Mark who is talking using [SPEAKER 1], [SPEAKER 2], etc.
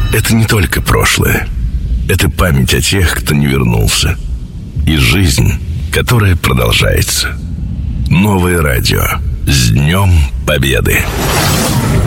[SPEAKER 1] Это не только прошлое. Это память о тех, кто не вернулся. И жизнь, которая продолжается. Новое радио. С Днем Победы!